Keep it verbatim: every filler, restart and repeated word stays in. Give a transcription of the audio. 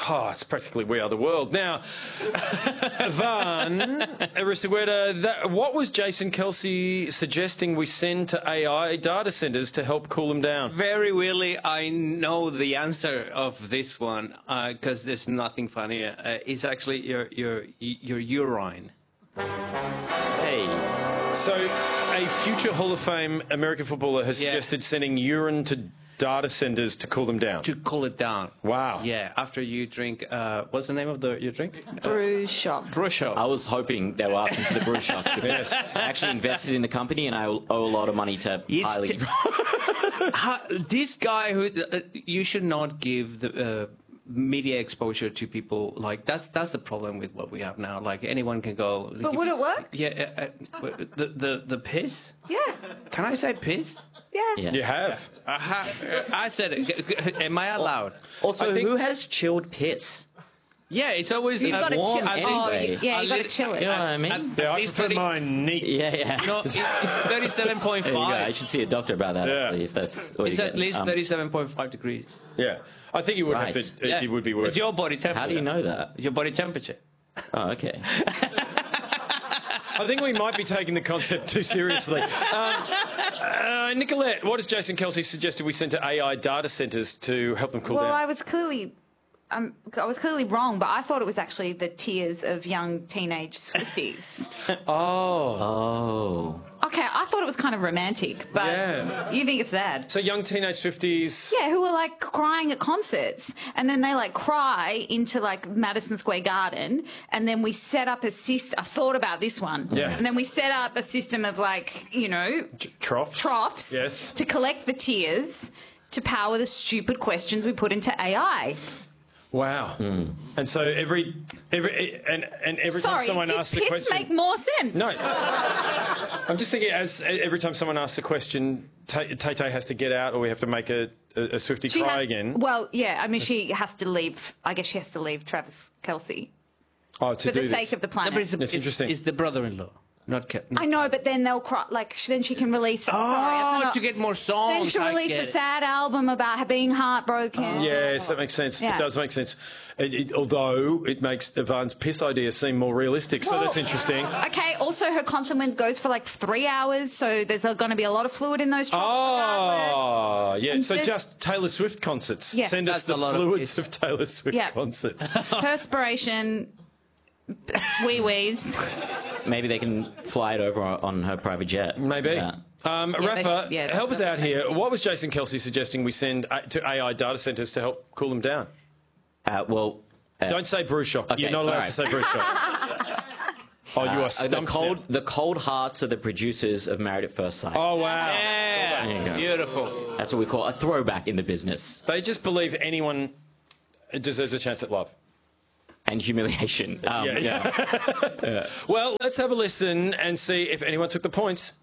Oh, it's practically We Are the World. Now, Van Aristigueta, that, what was Jason Kelsey suggesting we send to A I data centres to help cool them down? Very weirdly, I know the answer of this one because uh, there's nothing funnier. Uh, it's actually your your your urine. Hey. So, a future Hall of Fame American footballer has Yeah. suggested sending urine to data centres to cool them down. To cool it down. Wow. Yeah, after you drink, uh, what's the name of the your drink? Brew shop. Brew shop. I was hoping they were asking for the brew shop. Yes. I actually invested in the company and I owe a lot of money to It's highly... t- How, this guy who uh, you should not give the uh, media exposure to people like that's that's the problem with what we have now. Like anyone can go. But would it work? Yeah, uh, uh, the the the piss. Yeah. Can I say piss? Yeah. Yeah. You have. I, ha- I said it. G- g- Am I allowed? Also, I think- who has chilled piss? Yeah, it's always You've uh, got to warm chill. Oh, anyway. yeah, A you got to lit- chill it. You know what I mean? At, Yeah, at I least prefer thirty. mine neat. Yeah, yeah. No, it- it's thirty-seven point There you go. I five. should see a doctor about that, Yeah. actually, if that's what It's you at get. least Um, thirty-seven point five degrees. Yeah. I think you would Right. have to, Yeah. it would be worth It's your body temperature. How do you know that? Your body temperature. Oh, okay. I think we might be taking the concept too seriously. Um, uh, Nicolette, what has Jason Kelsey suggested we send to A I data centres to help them cool Well, down? I was clearly, um, I was clearly wrong, but I thought it was actually the tears of young teenage Swifties. Oh. Oh. Okay, I thought it was kind of romantic, but Yeah. you think it's sad. So young teenage Swifties. Yeah, who were like crying at concerts, and then they like cry into like Madison Square Garden, and then we set up a system. I thought about this one, Yeah. and then we set up a system of like you know Troughs. troughs, Yes. to collect the tears to power the stupid questions we put into A I. Wow. And so every every and and every Sorry, time someone did asks a piss question, make more sense? no. I'm just thinking as every time someone asks a question, Tay Tay has to get out, or we have to make a a, a Swiftie She cry has, again. Well, yeah, I mean, she has to leave. I guess she has to leave Travis Kelsey Oh, to for do the this. sake of the No, planet. but it's, That's it's, interesting. it's the brother-in-law, not Ke- I know, but then they'll cry. Like, sh- then she can release. Oh, sorry, I to get more songs. Then she'll I release get a it. sad album about being heartbroken. Yes, that makes sense. Yeah. It does make sense. It, it, although it makes Ivan's piss idea seem more realistic, so Well, that's interesting. Okay. Also, her concert win goes for like three hours, so there's going to be a lot of fluid in those troughs. regardless. Oh, yeah. And So just- just Taylor Swift concerts. Yeah. Send us That's a the lot of fluids piss. of Taylor Swift Yeah. concerts. Perspiration, wee wees. Maybe they can fly it over on her private jet. Maybe. Yeah. Um, Yeah, Rafa, they- yeah, help us that's out here. What was Jason Kelsey suggesting we send uh, to A I data centres to help cool them down? Uh, well, uh, Don't say brew shop. Okay, You're not allowed all right. to say brew shop. Oh, you are uh, the stumped cold, now. the cold hearts of the producers of Married at First Sight. Oh, wow. Yeah, There you go. beautiful. That's what we call a throwback in the business. They just believe anyone deserves a chance at love. And humiliation. Um, Yeah. Well, let's have a listen and see if anyone took the points.